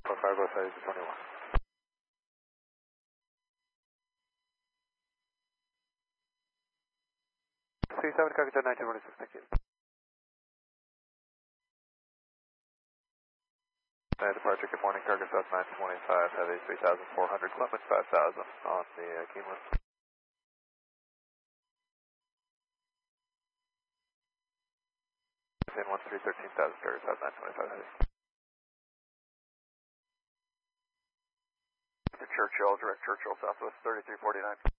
Cargo size 21. 37 Calcutta 1926, thank you. Departure, good morning, cargo south 925, heavy 3,400, Clement 5,000 on the Keeneland. In 13,000, cargo south 925, heavy. Churchill, direct Churchill, southwest 3349.